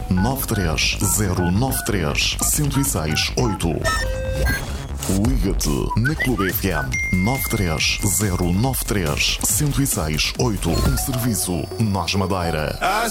93093 1068. Liga-te na Clube FM 93093 1068. Um serviço Nós Madeira.